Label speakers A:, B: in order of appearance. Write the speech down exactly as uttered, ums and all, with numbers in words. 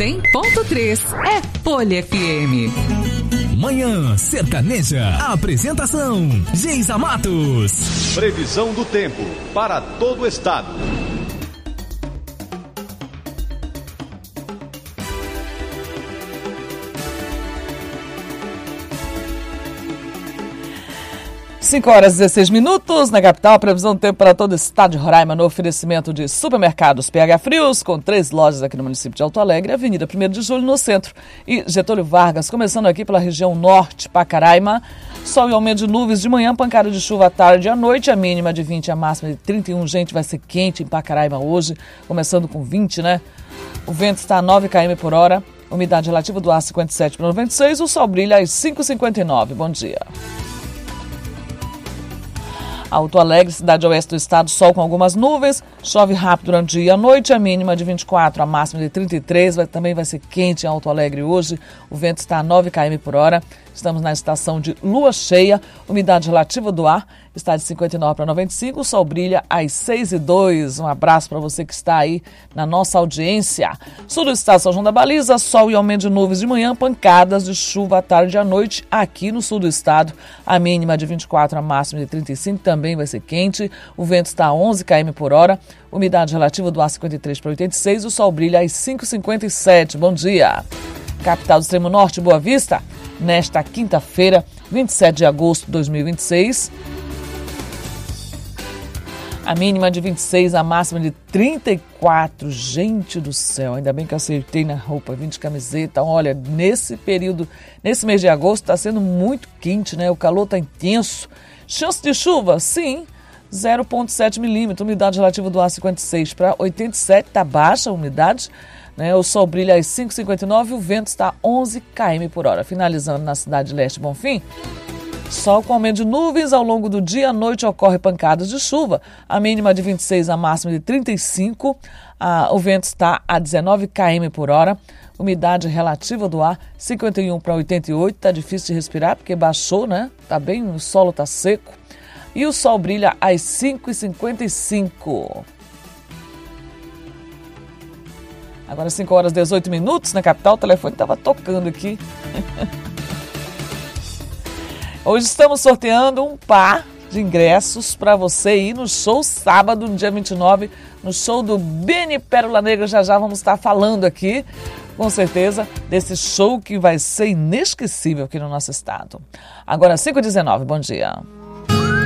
A: cem ponto três é Folha F M.
B: Manhã Sertaneja. Apresentação: Geisa Matos.
C: Previsão do tempo para todo o estado.
D: cinco horas e dezesseis minutos na capital, previsão do tempo para todo o estado de Roraima no oferecimento de supermercados P H Frios, com três lojas aqui no município de Alto Alegre, Avenida primeiro de Julho no centro e Getúlio Vargas, começando aqui pela região norte, Pacaraima. Sol e aumento de nuvens de manhã, pancada de chuva à tarde e à noite, a mínima de vinte, a máxima de trinta e um. Gente, vai ser quente em Pacaraima hoje, começando com vinte, né? O vento está a nove quilômetros por hora, umidade relativa do ar cinquenta e sete por noventa e seis, o sol brilha às cinco e cinquenta e nove. Bom dia. Alto Alegre, cidade oeste do estado, sol com algumas nuvens, chove rápido durante o dia e a noite, a mínima de vinte e quatro, a máxima de trinta e três, vai, também vai ser quente em Alto Alegre hoje, o vento está a nove quilômetros por hora, estamos na estação de lua cheia, umidade relativa do ar está de cinquenta e nove para noventa e cinco, o sol brilha às seis e dois, um abraço para você que está aí na nossa audiência. Sul do estado, São João da Baliza, sol e aumento de nuvens de manhã, pancadas de chuva à tarde e à noite, aqui no sul do estado, a mínima de vinte e quatro, a máxima de trinta e cinco, também vai ser quente, o vento está a onze quilômetros por hora, umidade relativa do ar cinquenta e três para oitenta e seis, o sol brilha às cinco e cinquenta e sete. Bom dia. Capital do extremo norte, Boa Vista, nesta quinta-feira, vinte e sete de agosto de dois mil e vinte e seis. A mínima de vinte e seis, a máxima de trinta e quatro. Gente do céu, ainda bem que eu acertei na roupa, vim de camiseta. Olha, nesse período, nesse mês de agosto, está sendo muito quente, né? O calor está intenso. Chance de chuva? Sim, zero vírgula sete milímetros. Umidade relativa do ar cinquenta e seis para oitenta e sete, está baixa a umidade. Né? O sol brilha às cinco e cinquenta e nove, o vento está a onze quilômetros por hora. Finalizando na cidade de Leste Bonfim. Sol com aumento de nuvens, ao longo do dia à noite ocorre pancadas de chuva. A mínima de vinte e seis, a máxima de trinta e cinco. Ah, o vento está a dezenove quilômetros por hora. Umidade relativa do ar cinquenta e um para oitenta e oito. Está difícil de respirar porque baixou, né? Tá bem, o solo está seco. E o sol brilha às cinco e cinquenta e cinco. Agora cinco horas e dezoito minutos na capital, o telefone estava tocando aqui. Hoje estamos sorteando um par de ingressos para você ir no show sábado, no dia vinte e nove, no show do Beni Pérola Negra. Já já vamos estar falando aqui, com certeza, desse show que vai ser inesquecível aqui no nosso estado. Agora cinco e dezenove, bom dia.